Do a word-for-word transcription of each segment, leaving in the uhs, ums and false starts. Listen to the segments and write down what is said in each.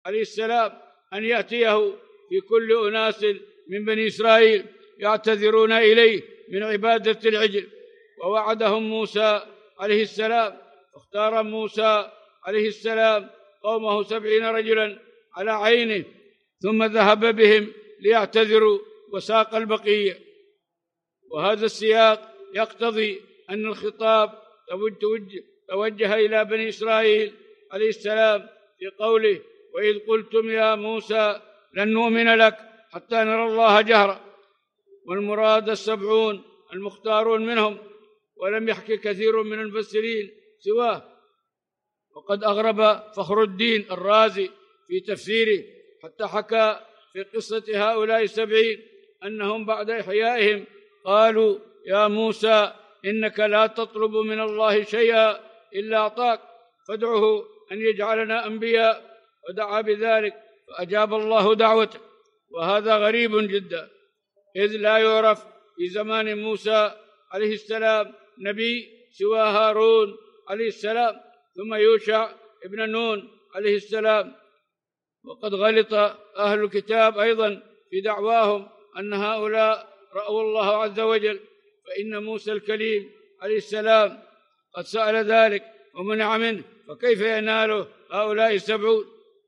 عليه السلام أن يأتيه في كل أناس من بني إسرائيل يعتذرون إليه من عبادة العجل. ووعدهم موسى عليه السلام، اختار موسى عليه السلام قومه سبعين رجلا على عينه، ثم ذهب بهم ليعتذروا وساق البقية. وهذا السياق يقتضي أن الخطاب توجه إلى بني إسرائيل عليه السلام في قوله: وإذ قلتم يا موسى لن نؤمن لك حتى نرى الله جهرا. والمراد السبعون المختارون منهم، ولم يحكي كثير من المفسرين سواه. وقد أغرب فخر الدين الرازي في تفسيره حتى حكى في قصة هؤلاء السبعين أنهم بعد إحيائهم قالوا: يا موسى إنك لا تطلب من الله شيئا إلا أعطاك، فادعه أن يجعلنا أنبياء. ودعا بذلك فأجاب الله دعوته. وهذا غريب جدا، إذ لا يعرف في زمان موسى عليه السلام نبي سوى هارون عليه السلام، ثم يوشع ابن نون عليه السلام. وقد غلط أهل الكتاب أيضا في دعواهم أن هؤلاء رأوا الله عز وجل، فإن موسى الكليم عليه السلام قد سأل ذلك ومنع منه، فكيف يناله هؤلاء السبعون؟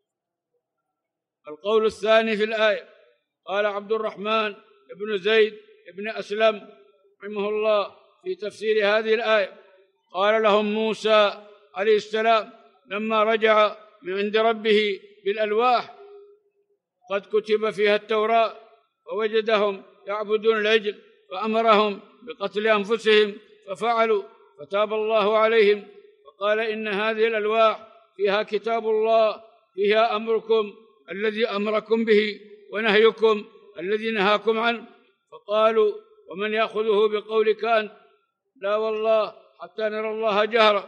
القول الثاني في الآية، قال عبد الرحمن بن زيد بن أسلم رحمه الله في تفسير هذه الآية: قال لهم موسى عليه السلام لما رجع من عند ربه بالألواح قد كتب فيها التوراة، ووجدهم يعبدون العجل، فأمرهم بقتل أنفسهم ففعلوا، فتاب الله عليهم وقال: إن هذه الألواح فيها كتاب الله، فيها أمركم الذي أمركم به ونهيكم الذي نهاكم عنه. فقالوا: ومن يأخذه بقولك أنت؟ لا والله حتى نرى الله جهرا،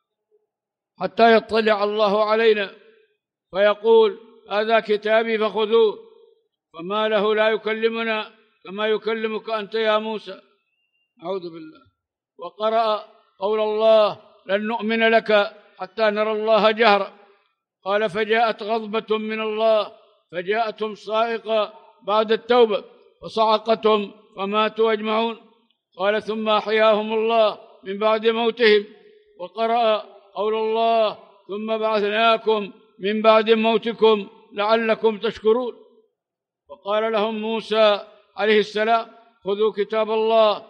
حتى يطلع الله علينا فيقول: هذا كتابي فخذوه، فما له لا يكلمنا كما يكلمك أنت يا موسى. أعوذ بالله. وقرأ قول الله: لن نؤمن لك حتى نرى الله جهرا. قال: فجاءت غضبة من الله فجاءتهم صاعقة بعد التوبة فصعقتهم فماتوا أجمعون. قال: ثم أحياهم الله من بعد موتهم. وقرأ قول الله: ثم بعثناكم من بعد موتكم لعلكم تشكرون. وقال لهم موسى عليه السلام: خذوا كتاب الله.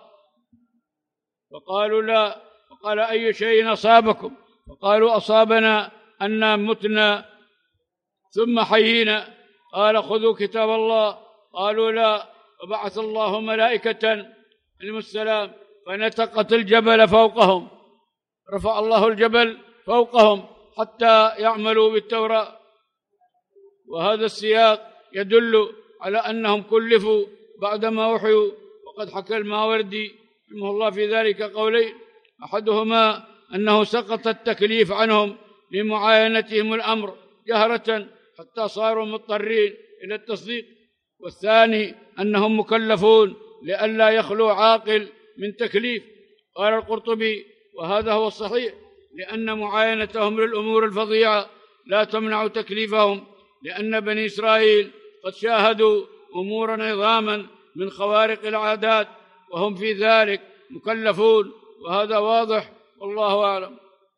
فقالوا: لا. وقال: أي شيء أصابكم؟ فقالوا: أصابنا أننا متنا ثم حيينا. قال: خذوا كتاب الله. قالوا: لا. وبعث الله ملائكة عليهم السلام فنتقت الجبل فوقهم، رفع الله الجبل فوقهم حتى يعملوا بالتوراة. وهذا السياق يدل على أنهم كلفوا بعدما وحيوا. وقد حكى الماوردي رحمه الله في ذلك قولين: أحدهما أنه سقط التكليف عنهم لمعاينتهم الأمر جهرة حتى صاروا مضطرين إلى التصديق، والثاني أنهم مكلفون لئلا يخلو عاقل من تكليف. قال القرطبي: وهذا هو الصحيح، لأن معاينتهم للأمور الفظيعة لا تمنع تكليفهم، لأن بني إسرائيل قد شاهدوا أمورا عظاما من خوارق العادات وهم في ذلك مكلفون، وهذا واضح والله أعلم.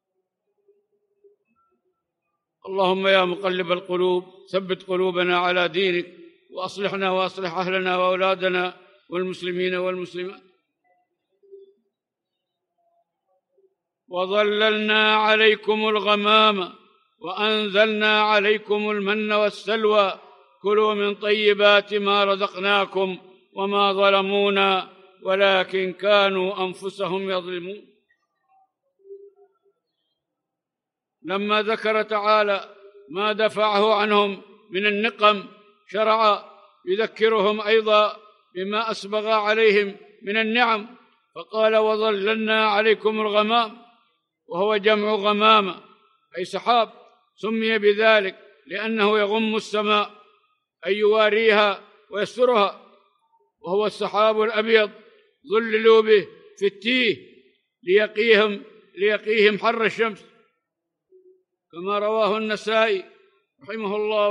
اللهم يا مقلب القلوب ثبت قلوبنا على دينك، وأصلحنا وأصلح أهلنا وأولادنا والمسلمين والمسلمات. وظللنا عليكم الغمام وأنزلنا عليكم المن والسلوى كلوا من طيبات ما رزقناكم وما ظلمونا ولكن كانوا أنفسهم يظلمون. لما ذكر تعالى ما دفعه عنهم من النقم شرع يذكرهم أيضا بما أسبغ عليهم من النعم، فقال: وظللنا عليكم الغمام، وهو جمع غمامة أي سحاب، سمي بذلك لأنه يغم السماء أي يواريها ويسترها، وهو السحاب الأبيض ظللوا به في التيه ليقيهم, ليقيهم حر الشمس، كما رواه النسائي رحمه الله